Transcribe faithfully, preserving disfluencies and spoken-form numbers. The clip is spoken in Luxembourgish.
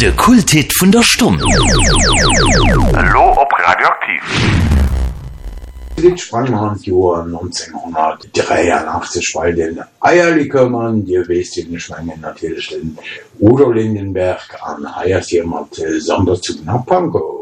De Kulthit vun der Stumm. Hallo op Radioaktiv. Dit sprang an Joer neunzehnhundertdreiundachtzig bei den Eierlikömmern, Dir wees den Schwangen natürlich den Udo Lindenberg an Eiersjemand Sonder zu Pankow.